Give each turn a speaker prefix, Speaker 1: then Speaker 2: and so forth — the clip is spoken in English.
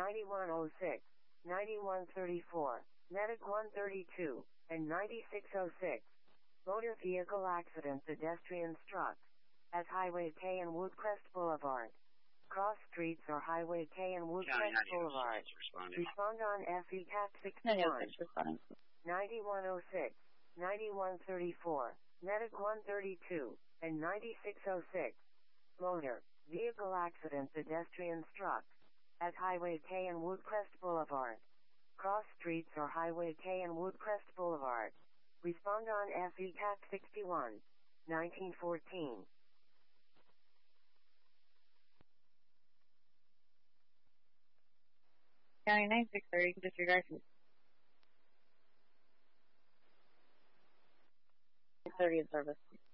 Speaker 1: 9106, 9134, Medic 132, and 9606. Motor vehicle accident, pedestrian struck at Highway K and Woodcrest Boulevard. Cross streets or Highway K and Woodcrest Boulevard. Respond on FECAT 61. 9106, 9134, Medic 132, and 9606. Motor vehicle accident, pedestrian struck at Highway K and Woodcrest Boulevard. Cross streets or Highway K and Woodcrest Boulevard. Respond on FECAT 61, 1914.
Speaker 2: County 9630, disregard. 30 in service.